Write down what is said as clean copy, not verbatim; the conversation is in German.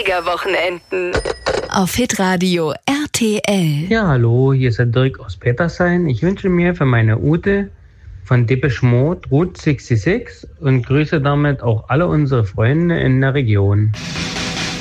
Schwiegerwochenenden. Auf Hitradio RTL. Ja, hallo, hier ist der Dirk aus Petersheim. Ich wünsche mir für meine Ute von Depeche Mode Route 66 und grüße damit auch alle unsere Freunde in der Region.